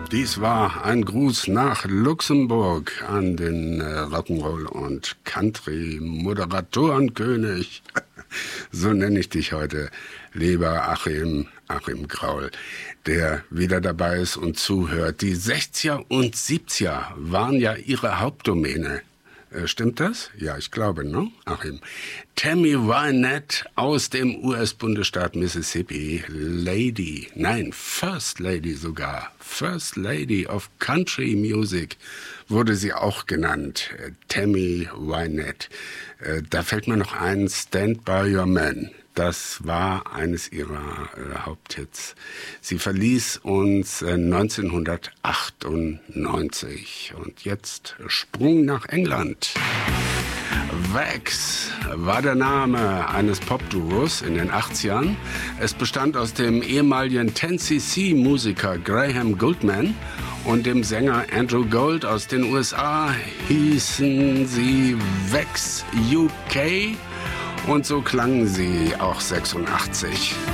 Dies war ein Gruß nach Luxemburg an den Rock'n'Roll- und Country-Moderatorenkönig. So nenne ich dich heute, lieber Achim Graul, der wieder dabei ist und zuhört. Die 60er und 70er waren ja ihre Hauptdomäne. Stimmt das? Ja, ich glaube, ne, Achim? Tammy Wynette aus dem US-Bundesstaat Mississippi, First Lady sogar. First Lady of Country Music wurde sie auch genannt. Tammy Wynette. Da fällt mir noch ein, Stand By Your Man. Das war eines ihrer Haupthits. Sie verließ uns 1998 und jetzt Sprung nach England. Wax war der Name eines Popduos in den 80ern. Es bestand aus dem ehemaligen 10cc-Musiker Graham Gouldman und dem Sänger Andrew Gold aus den USA. Hießen sie Wax UK. Und so klangen sie auch 86.